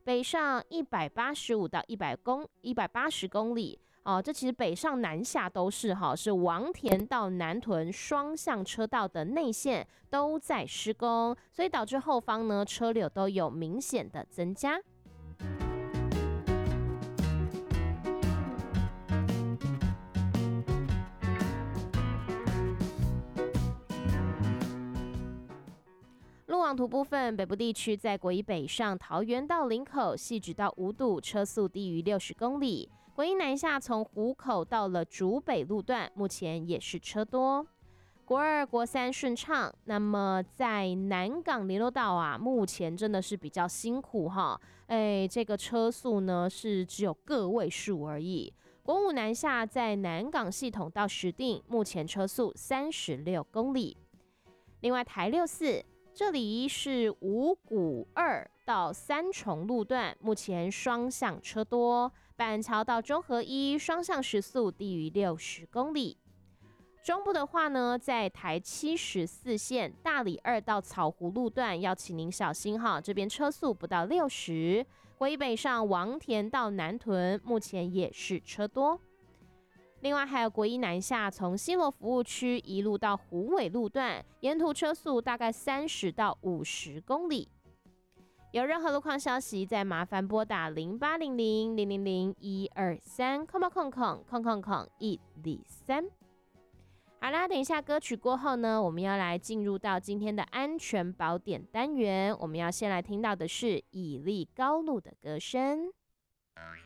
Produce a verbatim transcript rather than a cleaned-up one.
北上一百八十五到一百公一百八十公里。哦，这其实北上南下都是哈，是王田到南屯双向车道的内线都在施工，所以导致后方呢车流都有明显的增加。路网图部分，北部地区在国一北上，桃园到林口、汐止到五堵，车速低于六十公里。国一南下，从湖口到了竹北路段，目前也是车多。国二、国三顺畅，那么在南港联络道啊，目前真的是比较辛苦哈。哎，这个车速呢是只有个位数而已。国五南下，在南港系统到石碇，目前车速三十六公里。另外，台六四。这里是五股二到三重路段，目前双向车多。板桥到中和一双向时速低于六十公里。中部的话呢，在台七十四线大里二到草湖路段，要请您小心哈，这边车速不到六十。国一北上王田到南屯，目前也是车多。另外还有国一南下，从西螺服务区一路到虎尾路段，沿途车速大概三十到五十公里。有任何路况消息，再麻烦拨打零八零零零零零一二三空空空空空空空一零三。好啦，等一下歌曲过后呢，我们要来进入到今天的安全宝典单元。我们要先来听到的是以利高路的歌声。